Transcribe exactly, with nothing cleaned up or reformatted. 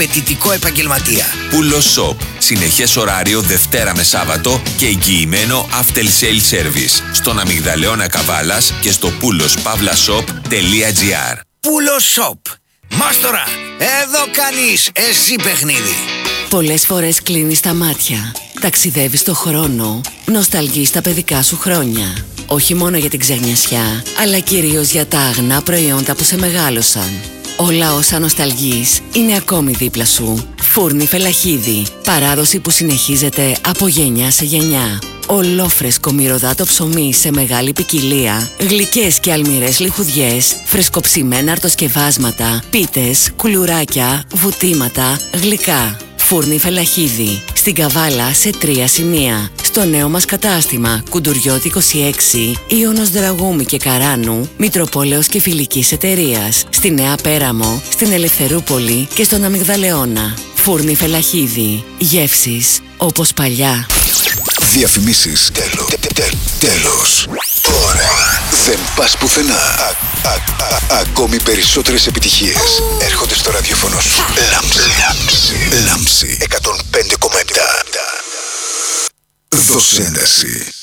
απαιτητικό επαγγελματία. Πούλο Shop. Συνεχές ωράριο Δευτέρα με Σάββατο και εγγυημένο after sale service. Στον Αμυγδαλέωνα Καβάλας και στο πούλος παύλα shop τελεία gr. Πούλο Shop. Μάστορα, εδώ κάνεις εσύ παιχνίδι. Πολλές φορές κλείνεις τα μάτια, ταξιδεύεις το χρόνο, νοσταλγείς τα παιδικά σου χρόνια. Όχι μόνο για την ξεγνιασιά, αλλά κυρίως για τα αγνά προϊόντα που σε μεγάλωσαν. Όλα όσα νοσταλγείς είναι ακόμη δίπλα σου. Φούρνη Φελαχίδη, παράδοση που συνεχίζεται από γενιά σε γενιά. Ολόφρεσκο μυρωδάτο ψωμί σε μεγάλη ποικιλία, γλυκές και αλμυρές λιχουδιές, φρεσκοψημένα αρτοσκευάσματα, πίτες, κουλουράκια, βουτήματα, γλυκά. Φούρνη Φελαχίδη, στην Καβάλα σε τρία σημεία. Στο νέο μας κατάστημα Κουντουριώτη είκοσι έξι, Ιωνος Δραγούμη και Καράνου, Μητροπόλεως και Φιλικής Εταιρείας. Στη Νέα Πέραμο, στην Ελευθερούπολη και στον Αμυγδαλεώνα. Φούρνη Φελαχίδη, γεύσεις όπως παλιά. Διαφημίσεις. Τέλος. Τε, τε, τέλος. Τώρα δεν πας πουθενά. Α, α, α, ακόμη περισσότερες επιτυχίες έρχονται στο ραδιόφωνο σου. Λάμψη. Λάμψη εκατόν πέντε κόμμα επτά. Δώσε ένταση.